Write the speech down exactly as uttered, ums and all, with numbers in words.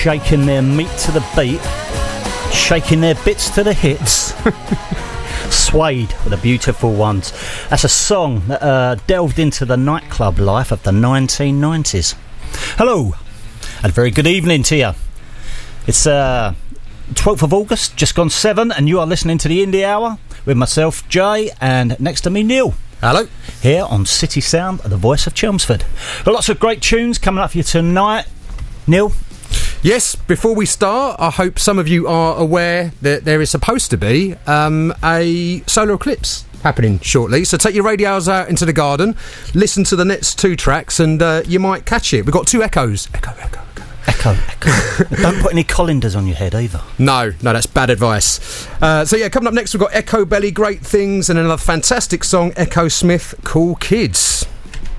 shaking their meat to the beat, shaking their bits to the hits. Suede were the beautiful ones. That's a song that uh, delved into the nightclub life of the nineteen nineties. Hello, and a very good evening to you. It's uh, twelfth of August, just gone seven, and you are listening to the Indie Hour with myself, Jay, and next to me, Neil. Hello. Here on City Sound, the voice of Chelmsford. Got lots of great tunes coming up for you tonight. Neil? Yes, before we start, I hope some of you are aware that there is supposed to be um, a solar eclipse happening shortly. So take your radios out into the garden, listen to the next two tracks, and uh, you might catch it. We've got two echoes. Echo, echo, echo. Echo, echo. Don't put any colanders on your head either. No, no, that's bad advice. Uh, so yeah, coming up next, we've got Echo Belly, Great Things, and another fantastic song, Echo Smith, Cool Kids.